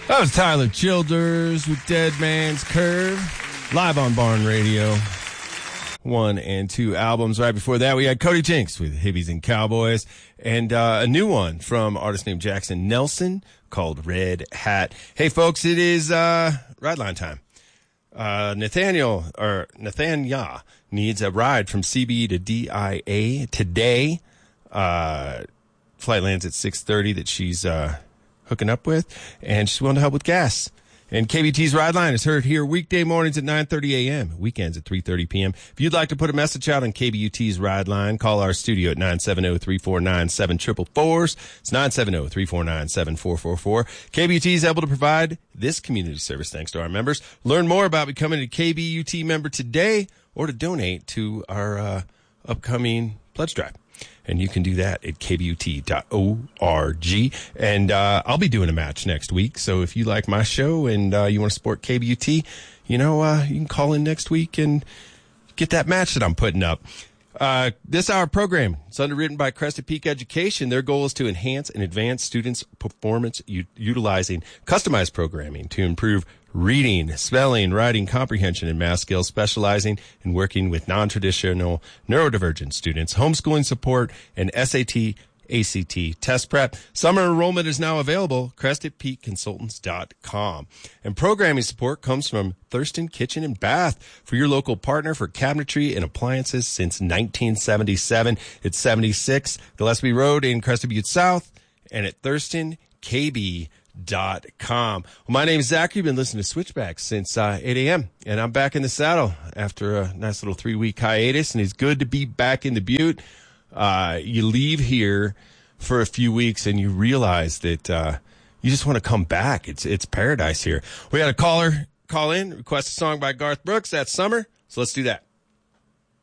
That was Tyler Childers with Dead Man's Curve, live on Barn Radio. 1 and 2 albums. Right before that, we had Cody Jinks with Hippies and Cowboys, and a new one from an artist named Jackson Nelson called Red Hat. Hey, folks, it is ride line time. Nathaniel needs a ride from CB to DIA today. Flight lands at 6:30 that she's hooking up with, and she's willing to help with gas. And KBT's Ride Line is heard here weekday mornings at 9:30 a.m., weekends at 3:30 p.m. If you'd like to put a message out on KBUT's Ride Line, call our studio at 970-349-7444. It's 970-349-7444. KBUT is able to provide this community service thanks to our members. Learn more about becoming a KBUT member today or to donate to our upcoming pledge drive. And you can do that at kbut.org. And I'll be doing a match next week. So if you like my show and you want to support KBUT, you can call in next week and get that match that I'm putting up. This hour program is underwritten by Crested Peak Education. Their goal is to enhance and advance students' performance utilizing customized programming to improve reading, spelling, writing, comprehension, and math skills, specializing in working with non-traditional neurodivergent students, homeschooling support, and SAT, ACT test prep. Summer enrollment is now available, CrestedPeakConsultants.com. And programming support comes from Thurston Kitchen and Bath, for your local partner for cabinetry and appliances since 1977. It's 76 Gillespie Road in Crested Butte South, and at ThurstonKB.com. Well, my name is Zachary. Been listening to Switchbacks since 8 a.m., and I'm back in the saddle after a nice little 3-week hiatus, and it's good to be back in the Butte. You leave here for a few weeks, and you realize that you just want to come back. It's paradise here. We had a caller call in, request a song by Garth Brooks. That's Summer, so let's do that.